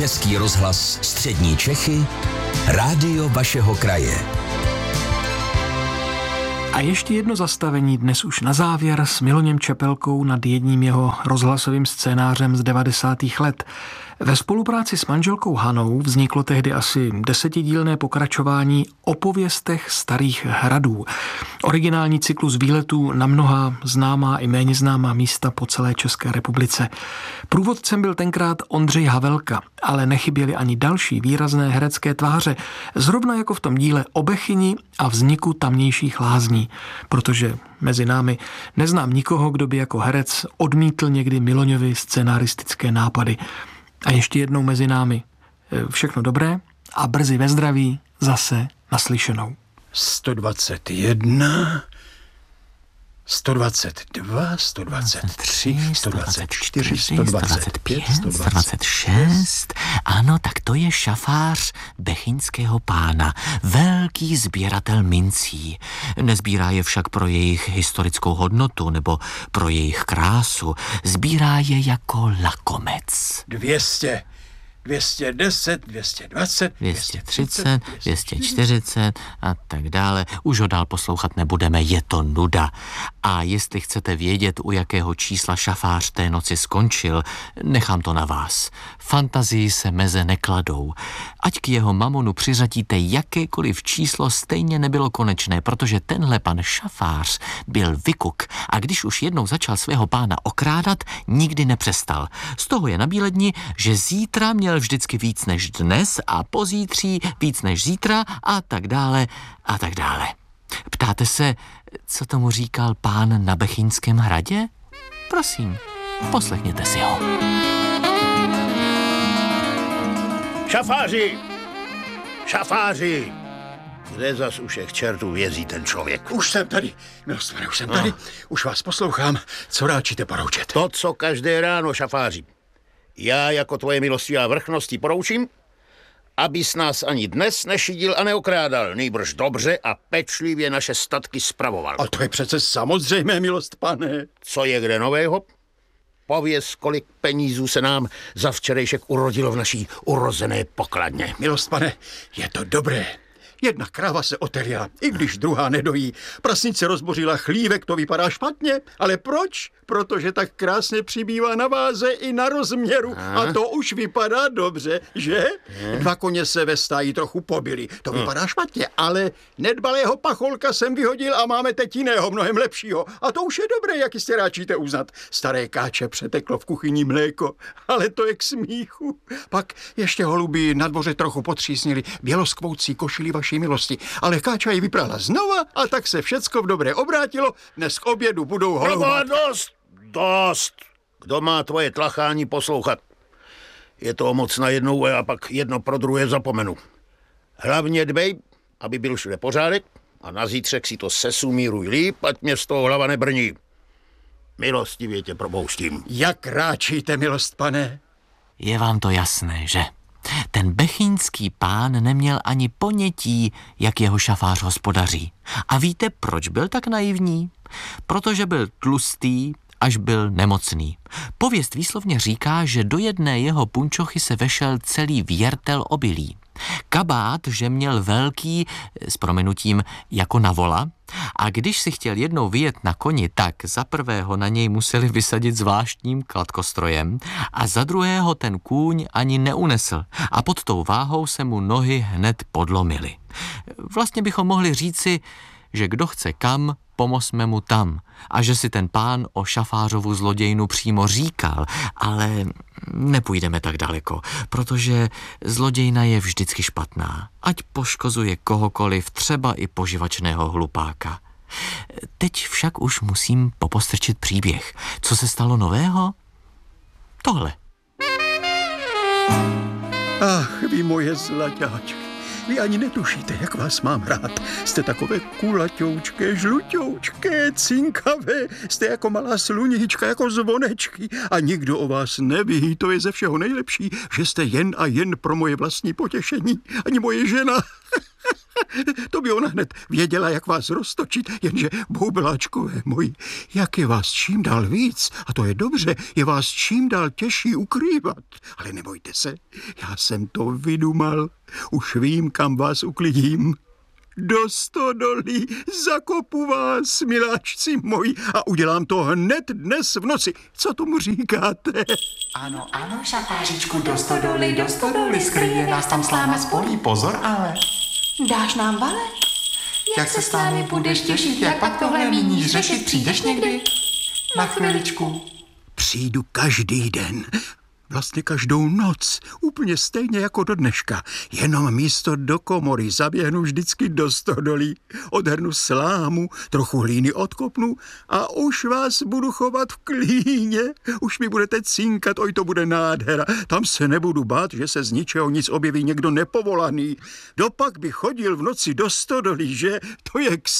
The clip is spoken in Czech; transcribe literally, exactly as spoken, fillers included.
Český rozhlas Střední Čechy, rádio vašeho kraje. A ještě jedno zastavení dnes už na závěr s Miloněm Čepelkou nad jedním jeho rozhlasovým scénářem z devadesátých let. Ve spolupráci s manželkou Hanou vzniklo tehdy asi desetidílné pokračování o pověstech starých hradů. Originální cyklus výletů na mnohá známá i méně známá místa po celé České republice. Průvodcem byl tenkrát Ondřej Havelka, ale nechyběly ani další výrazné herecké tváře, zrovna jako v tom díle o Bechyni a vzniku tamnějších lázní, protože mezi námi neznám nikoho, kdo by jako herec odmítl někdy Miloňovi scenaristické nápady. A ještě jednou mezi námi všechno dobré a brzy ve zdraví zase naslyšenou. sto dvacet jedna, sto dvacet dva, sto dvacet tři, sto dvacet čtyři, sto dvacet pět, sto dvacet šest. Ano, tak to je šafář bechyňského pána, velký sběratel mincí. Nezbírá je však pro jejich historickou hodnotu nebo pro jejich krásu. Sbírá je jako lakomec. Dvě stě. dvě stě deset, dvě stě dvacet, dvě stě třicet, dvě stě čtyřicet a tak dále. Už ho dál poslouchat nebudeme, je to nuda. A jestli chcete vědět, u jakého čísla šafář té noci skončil, nechám to na vás. Fantazii se meze nekladou. Ať k jeho mamonu přiřadíte jakékoliv číslo, stejně nebylo konečné, protože tenhle pan šafář byl vykuk a když už jednou začal svého pána okrádat, nikdy nepřestal. Z toho je nabíledni, že zítra měl vždycky víc než dnes a pozítří víc než zítra a tak dále a tak dále. Ptáte se, co tomu říkal pán na Bechyňském hradě? Prosím, poslechněte si ho. Šafáři! Šafáři! Kde zas u všech čertů vězí ten člověk? Už jsem tady, milostvané, už jsem no. tady. Už vás poslouchám. Co ráčíte poroučet? To, co každé ráno, šafáři. Já jako tvoje milosti a vrchnosti poroučím, abys nás ani dnes nešidil a neokrádal, nýbrž dobře a pečlivě naše statky spravoval. A to je přece samozřejmé, milost pane. Co je kde nového? Pověz, kolik penízů se nám za včerejšek urodilo v naší urozené pokladně. Milost pane, je to dobré. Jedna kráva se otevěla, i když druhá nedojí. Prasnice rozbořila chlívek, to vypadá špatně, ale proč? Protože tak krásně přibývá na váze i na rozměru. A, a to už vypadá dobře, že? A. Dva koně se ve stáji trochu pobili. To vypadá špatně, ale nedbalého pacholka jsem vyhodil a máme teď jiného, mnohem lepšího. A to už je dobré, jak jistě ráčíte uznat. Staré káče přeteklo v kuchyni mléko, ale to je k smíchu. Pak ještě holuby na dvoře trochu potřísnili běloskvoucí košili vaší milosti, ale káča ji vyprala znova a tak se všecko v dobré obrátilo. Dnes k obědu budou holubovat. Dost, dost. Kdo má tvoje tlachání poslouchat? Je to moc na jednou a pak jedno pro druhé zapomenu. Hlavně dbej, aby byl všude pořádek a na zítřek si to sesumíruj líp, ať mě z toho hlava nebrní. Milostivě tě propouštím. Jak ráčíte, milost pane? Je vám to jasné, že? Ten bechyňský pán neměl ani ponětí, jak jeho šafář hospodaří. A víte, proč byl tak naivní? Protože byl tlustý, až byl nemocný. Pověst výslovně říká, že do jedné jeho punčochy se vešel celý věrtel obilí. Kabát, že měl velký, s prominutím, jako na vola, a když si chtěl jednou vyjet na koni, tak za prvého na něj museli vysadit zvláštním kladkostrojem a za druhého ten kůň ani neunesl a pod tou váhou se mu nohy hned podlomily. Vlastně bychom mohli říci, že kdo chce kam, pomozme mu tam a že si ten pán o šafářovu zlodějnu přímo říkal, ale nepůjdeme tak daleko, protože zlodějna je vždycky špatná, ať poškozuje kohokoliv, třeba i poživačného hlupáka. Teď však už musím popostrčit příběh. Co se stalo nového? Tohle. Ach, vy moje zlaťáčky. Vy ani netušíte, jak vás mám rád. Jste takové kulaťoučké, žluťoučké, cinkavé. Jste jako malá sluníčka, jako zvonečky. A nikdo o vás neví, to je ze všeho nejlepší, že jste jen a jen pro moje vlastní potěšení. Ani moje žena. To by ona hned věděla, jak vás roztočit, jenže boubláčkové moji, jak je vás čím dál víc, a to je dobře, je vás čím dál těžší ukrývat. Ale nebojte se, já jsem to vydumal, už vím, kam vás uklidím. Do stodolí zakopu vás, miláčci moji, a udělám to hned dnes v noci. Co tomu říkáte? Ano, ano, šafářičku, do stodoly, do stodoly, skryje nás tam sláma spolí, pozor ale. Dáš nám vale? Jak se s námi budeš těšit, jak pak tohle míníš řešit, přijdeš někdy? Na chviličku. Přijdu každý den. Vlastně každou noc, úplně stejně jako do dneška. Jenom místo do komory zaběhnu vždycky do stodolí, odhrnu slámu, trochu hlíny odkopnu a už vás budu chovat v klíně. Už mi budete cinkat, oj, to bude nádhera. Tam se nebudu bát, že se z ničeho nic objeví někdo nepovolaný. Dopak by chodil v noci do stodolí, že? To je k